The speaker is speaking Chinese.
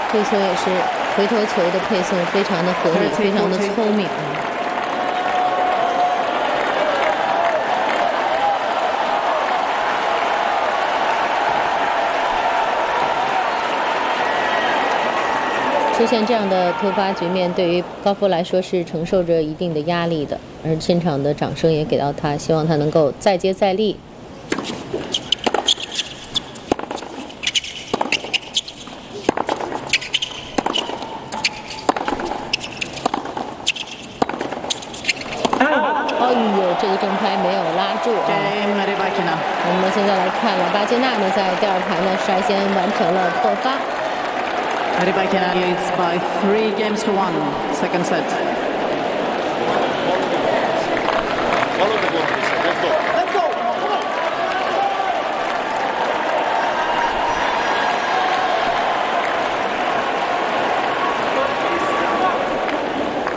这球也是回头球的配送非常的合理，非常的聪明。出现这样的突发局面，对于高夫来说是承受着一定的压力的，而现场的掌声也给到他，希望他能够再接再厉。哎呦，这个正拍没有拉住啊！我们现在来看了巴金娜呢，在第二盘呢率先完成了破发。 Rybakina leads by 3 games to 1, second set.